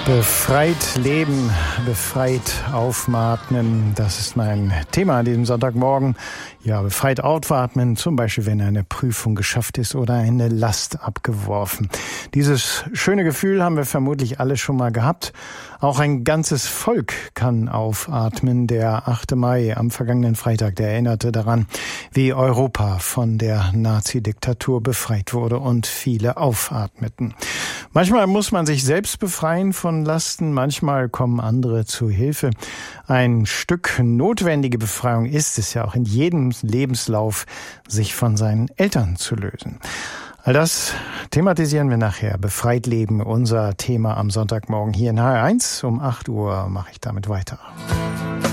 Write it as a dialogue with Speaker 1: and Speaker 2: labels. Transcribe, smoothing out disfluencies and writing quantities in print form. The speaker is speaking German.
Speaker 1: Befreit leben, befreit aufatmen, das ist mein Thema an diesem Sonntagmorgen. Ja, befreit aufatmen, zum Beispiel, wenn eine Prüfung geschafft ist oder eine Last abgeworfen. Dieses schöne Gefühl haben wir vermutlich alle schon mal gehabt. Auch ein ganzes Volk kann aufatmen. Der 8. Mai am vergangenen Freitag, der erinnerte daran, wie Europa von der Nazi-Diktatur befreit wurde und viele aufatmeten. Manchmal muss man sich selbst befreien von Lasten, manchmal kommen andere zu Hilfe. Ein Stück notwendige Befreiung ist es ja auch in jedem Lebenslauf, sich von seinen Eltern zu lösen. All das thematisieren wir nachher. Befreit leben, unser Thema am Sonntagmorgen hier in HR1. Um 8 Uhr mache ich damit weiter.